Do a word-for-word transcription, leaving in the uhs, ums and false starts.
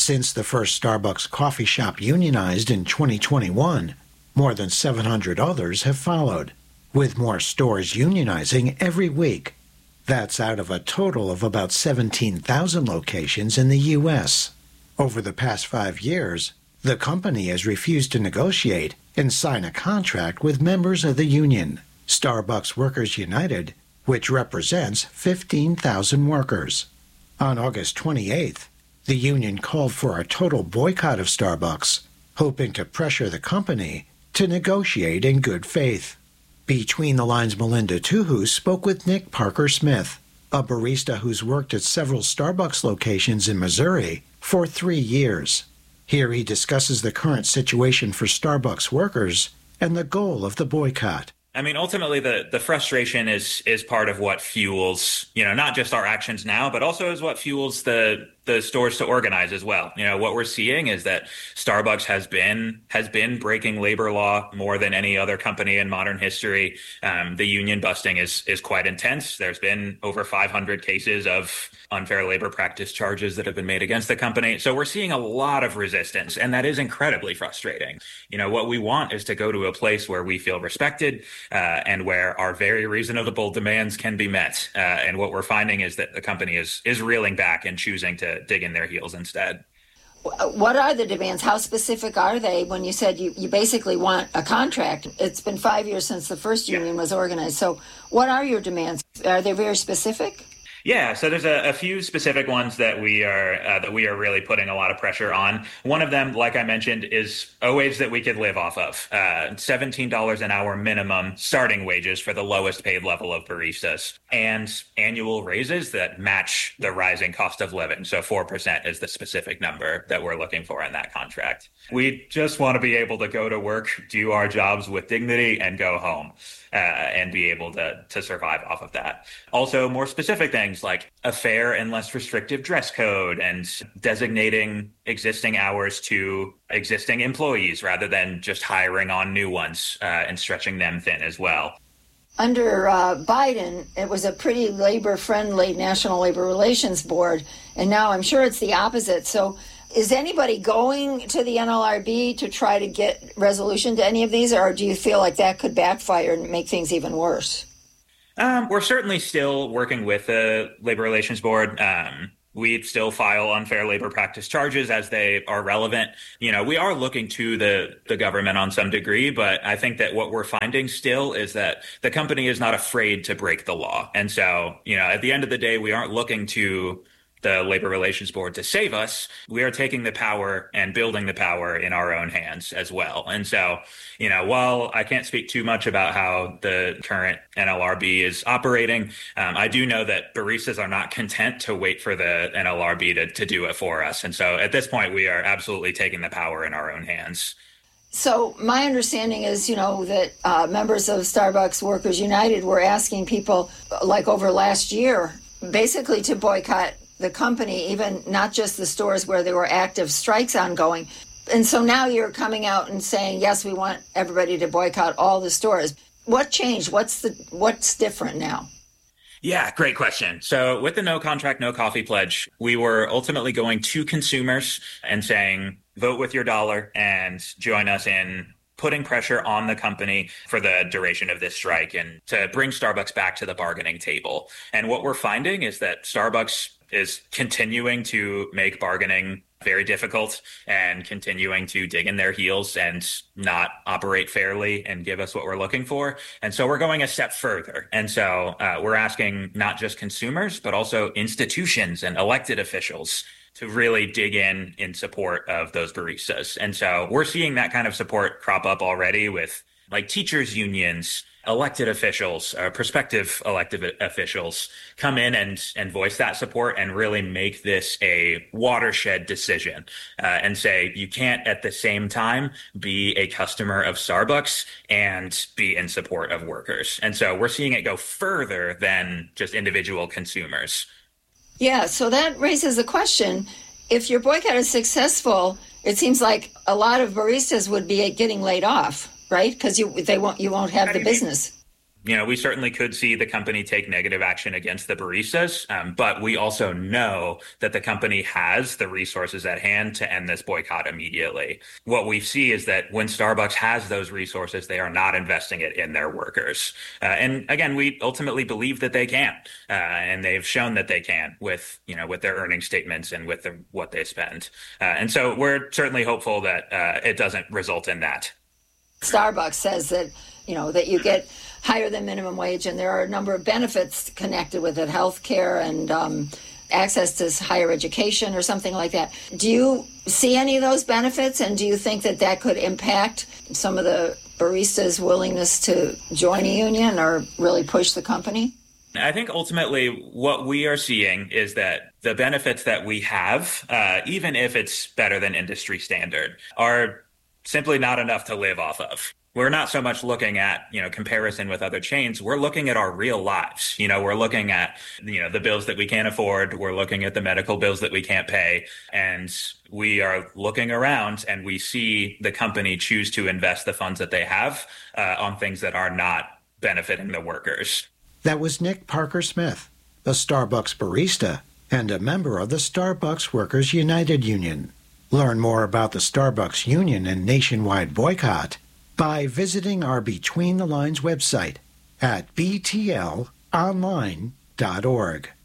Since the first Starbucks coffee shop unionized in twenty twenty-one, more than seven hundred others have followed, with more stores unionizing every week. That's out of a total of about seventeen thousand locations in the U S. Over the past five years, the company has refused to negotiate and sign a contract with members of the union, Starbucks Workers United, which represents fifteen thousand workers. On August twenty-eighth, the union called for a total boycott of Starbucks, hoping to pressure the company to negotiate in good faith. Between the Lines' Melinda Tuhu spoke with Nick Parker Smith, a barista who's worked at several Starbucks locations in Missouri for three years. Here he discusses the current situation for Starbucks workers and the goal of the boycott. I mean, ultimately, the, the frustration is is part of what fuels, you know, not just our actions now, but also is what fuels the the stores to organize as well. You know, what we're seeing is that Starbucks has been has been breaking labor law more than any other company in modern history. Um, the union busting is is quite intense. There's been over five hundred cases of unfair labor practice charges that have been made against the company. So we're seeing a lot of resistance, and that is incredibly frustrating. You know, what we want is to go to a place where we feel respected uh, and where our very reasonable demands can be met. Uh, and what we're finding is that the company is is reeling back and choosing to dig in their heels instead. What are the demands? How specific are they when you said you, you basically want a contract? It's been five years since the first union was organized. So what are your demands? Are they very specific? Yeah, so there's a, a few specific ones that we are uh, that we are really putting a lot of pressure on. One of them, like I mentioned, is a wage that we could live off of. Uh, seventeen dollars an hour minimum starting wages for the lowest paid level of baristas, and annual raises that match the rising cost of living. So four percent is the specific number that we're looking for in that contract. We just want to be able to go to work, do our jobs with dignity, and go home. Uh, and be able to to survive off of that. Also, more specific things like a fair and less restrictive dress code and designating existing hours to existing employees rather than just hiring on new ones uh, and stretching them thin as well. Under uh, Biden, it was a pretty labor-friendly National Labor Relations Board, and now I'm sure it's the opposite. So is anybody going to the N L R B to try to get resolution to any of these, or do you feel like that could backfire and make things even worse? Um, we're certainly still working with the Labor Relations Board. Um, we still file unfair labor practice charges as they are relevant. You know, we are looking to the, the government on some degree, but I think that what we're finding still is that the company is not afraid to break the law. And so, you know, at the end of the day, we aren't looking to the Labor Relations Board to save us. We are taking the power and building the power in our own hands as well. And so, you know, while I can't speak too much about how the current N L R B is operating, um, I do know that baristas are not content to wait for the N L R B to, to do it for us. And so at this point, we are absolutely taking the power in our own hands. So my understanding is, you know, that uh, members of Starbucks Workers United were asking people, like over last year, basically to boycott the company, even not just the stores where there were active strikes ongoing. And so now you're coming out and saying, yes, we want everybody to boycott all the stores. What changed? What's the what's different now? Yeah, great question. So with the No Contract, No Coffee pledge, we were ultimately going to consumers and saying, vote with your dollar and join us in putting pressure on the company for the duration of this strike and to bring Starbucks back to the bargaining table. And what we're finding is that Starbucks is continuing to make bargaining very difficult and continuing to dig in their heels and not operate fairly and give us what we're looking for. And so we're going a step further. And so uh, we're asking not just consumers, but also institutions and elected officials to really dig in in support of those baristas. And so we're seeing that kind of support crop up already with like teachers unions, elected officials, uh, prospective elected officials come in and and voice that support and really make this a watershed decision uh, and say you can't at the same time be a customer of Starbucks and be in support of workers. And so we're seeing it go further than just individual consumers. Yeah, so that raises a question. If your boycott is successful, it seems like a lot of baristas would be getting laid off, right? Because you they won't you won't have the business. You know, we certainly could see the company take negative action against the baristas, um, but we also know that the company has the resources at hand to end this boycott immediately. What we see is that when Starbucks has those resources, they are not investing it in their workers. Uh, and again, we ultimately believe that they can, uh, and they've shown that they can with, you know, with their earnings statements and with the, what they spend. Uh, and so we're certainly hopeful that uh, it doesn't result in that. Starbucks says that, you know, that you get higher than minimum wage, and there are a number of benefits connected with it, health care and um, access to higher education or something like that. Do you see any of those benefits, and do you think that that could impact some of the baristas' willingness to join a union or really push the company? I think ultimately what we are seeing is that the benefits that we have, uh, even if it's better than industry standard, are simply not enough to live off of. We're not so much looking at, you know, comparison with other chains. We're looking at our real lives. You know, we're looking at, you know, the bills that we can't afford. We're looking at the medical bills that we can't pay. And we are looking around and we see the company choose to invest the funds that they have uh, on things that are not benefiting the workers. That was Nick Parker Smith, a Starbucks barista and a member of the Starbucks Workers United Union. Learn more about the Starbucks Union and nationwide boycott by visiting our Between the Lines website at b t l online dot org.